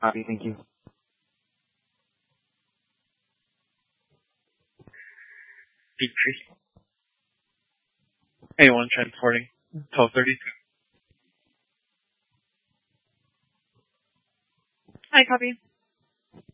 Copy, thank you. Petrie. A1 transporting. 1232. Hi, copy.